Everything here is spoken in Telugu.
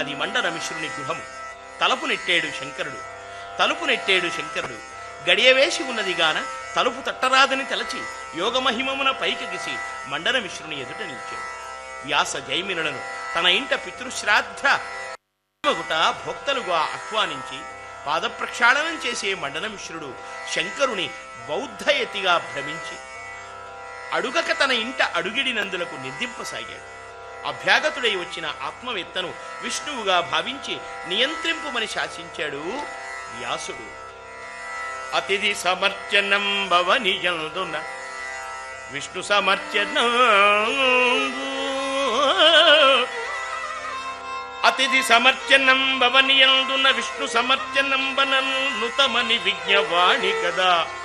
అది మండన మిశ్రుని గృహము. తలుపు నెట్టాడు శంకరుడు. గడియవేసి ఉన్నదిగాన తలుపు తట్టరాదని తలచి యోగమహిమమున పైకెగిసి మండన మిశ్రుని ఎదుట నిలిచాడు. వ్యాస జైమినులను తన ఇంట పితృశ్రాద్ధ భోక్తలుగా ఆహ్వానించి పాదప్రక్షాళనం చేసే మండన మిశ్రుడు శంకరుని బౌద్ధయతిగా భ్రమించి అడుగక తన ఇంట అడుగిడినందులకు నిందింపసాగాడు. అభ్యాగతుడై వచ్చిన ఆత్మవేత్తను విష్ణువుగా భావించి నియంత్రింపుమని శాసించాడు వ్యాసుడు. అతిథి సమర్చనం భవనియందున విష్ణు సమర్చనం అతిథి సమర్చనం భవనియందున విష్ణు సమర్చనం బనను నుతమని విజ్ఞవాణి కదా